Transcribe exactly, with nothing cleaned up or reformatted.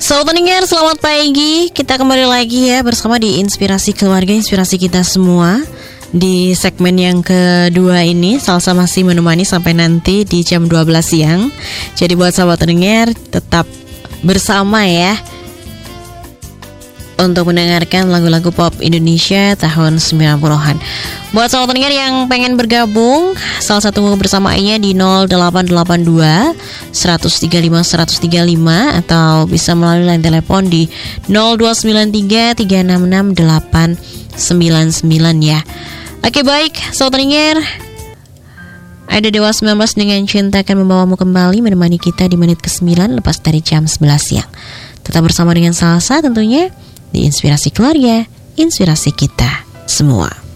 Sobat pendengar, selamat pagi. Kita kembali lagi ya bersama di Inspirasi Keluarga, inspirasi kita semua. Di segmen yang kedua ini, Salsa masih menemani sampai nanti di jam dua belas siang. Jadi buat sahabat pendengar, tetap bersama ya untuk mendengarkan lagu-lagu pop Indonesia tahun sembilan puluhan. Buat sahabat pendengar yang pengen bergabung, salah satu bersamaannya di nol delapan delapan dua, seratus tiga puluh lima, seratus tiga puluh lima atau bisa melalui line telepon di nol dua sembilan tiga, tiga enam enam, delapan sembilan sembilan ya. Oke baik, sahabat pendengar, ada Dewa sembilan belas dengan Cinta akan membawamu kembali, menemani kita di menit kesembilan lepas dari jam sebelas siang. Tetap bersama dengan Salsa tentunya di Inspirasi Keluarga, inspirasi kita semua.